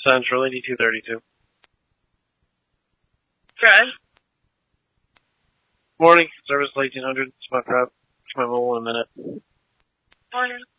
Central, 8232. Good. Morning, service 1800. It's my prep. To my mobile in a minute. Morning.